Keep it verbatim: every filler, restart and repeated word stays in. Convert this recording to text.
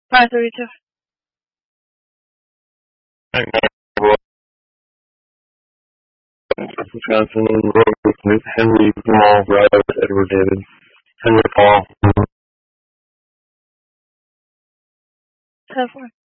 five thirty-two. Wisconsin, Road Smith, Henry, Jamal, Robert, Edward, David, Henry, Paul. ten four.